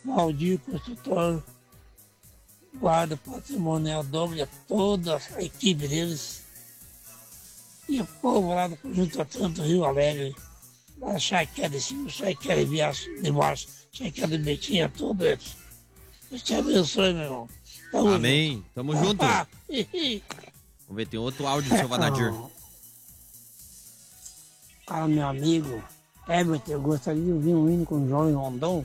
Valdir Construtor, Guarda Patrimonial Douglas, toda a equipe deles. E o povo lá do Conjunto Tanto Rio Alegre, da Chácara de cima, Chácara de baixo, Chácara de Betinha, tudo eles. Deus te abençoe, meu irmão. Amém. Tamo junto. Vamos ver, tem outro áudio do seu Vanadir. Fala, meu amigo Everton, eu gostaria de ouvir um hino com o João Rondon.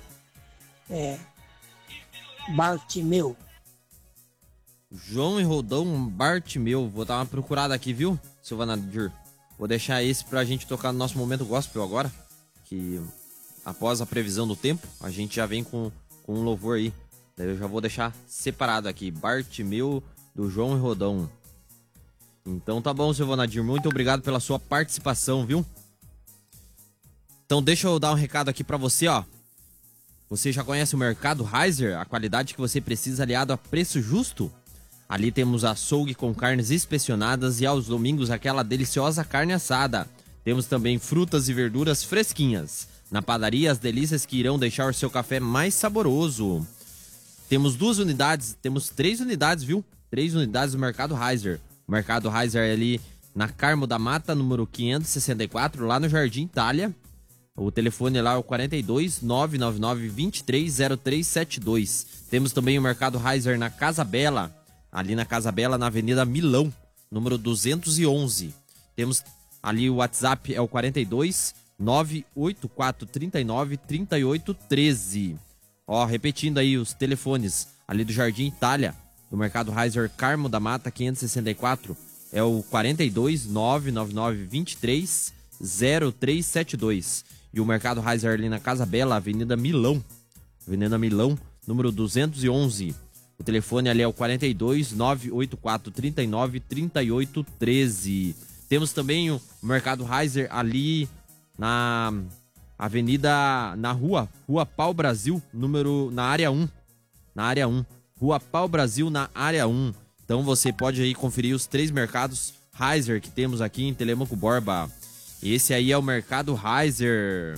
Bartimeu. João e Rodão Bartimeu. Vou dar uma procurada aqui, viu, seu Vanadir? Vou deixar esse pra gente tocar no nosso momento gospel agora. Que após a previsão do tempo, a gente já vem com um louvor aí. Daí eu já vou deixar separado aqui. Bartimeu do João e Rodão. Então tá bom, seu Vanadir. Muito obrigado pela sua participação, viu? Então deixa eu dar um recado aqui pra você, ó. Você já conhece o Mercado Heiser? A qualidade que você precisa aliado a preço justo? Ali temos açougue com carnes inspecionadas e aos domingos aquela deliciosa carne assada. Temos também frutas e verduras fresquinhas. Na padaria, as delícias que irão deixar o seu café mais saboroso. Temos 2 unidades, temos 3 unidades, viu? 3 unidades do Mercado Heiser. O Mercado Heiser é ali na Carmo da Mata, número 564, lá no Jardim Itália. O telefone lá é o 42 999 23 0372. Temos também o Mercado Heiser na Casa Bela, ali na Casa Bela, na Avenida Milão, número 211. Temos ali o WhatsApp, é o 42 98439 3813. Ó, repetindo aí os telefones ali do Jardim Itália, do Mercado Heiser Carmo da Mata 564, é o 42 999 23 0372. E o Mercado Heiser ali na Casa Bela, Avenida Milão, número 211. O telefone ali é o 42 984 39 3813. Temos também o Mercado Heiser ali na Avenida, na Rua Pau Brasil, na área 1. Rua Pau Brasil, na área 1. Então você pode aí conferir os 3 mercados Heiser que temos aqui em Telêmaco Borba. Esse aí é o Mercado Heiser.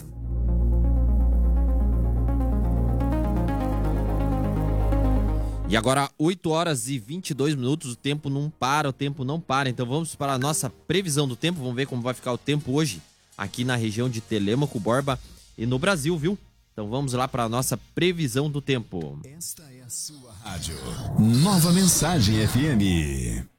E agora 8 horas e 22 minutos, o tempo não para. Então vamos para a nossa previsão do tempo, vamos ver como vai ficar o tempo hoje aqui na região de Telêmaco Borba e no Brasil, viu? Então vamos lá para a nossa previsão do tempo. Esta é a sua rádio. Nova Mensagem FM.